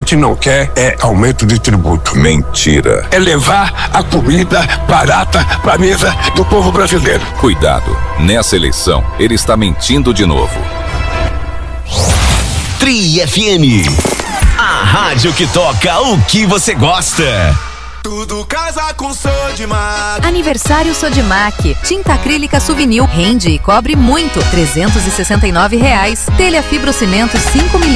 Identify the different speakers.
Speaker 1: gente não quer é aumento de tributo.
Speaker 2: Mentira.
Speaker 1: É levar a comida barata para a mesa do povo brasileiro.
Speaker 2: Cuidado, nessa eleição ele está mentindo de novo.
Speaker 3: Tri FM, a rádio que toca o que você gosta.
Speaker 4: Tudo casa com Sodimac.
Speaker 5: Aniversário Sodimac. Tinta acrílica Souvenir. Rende e cobre muito. R$369. Telha fibrocimento 5 mm.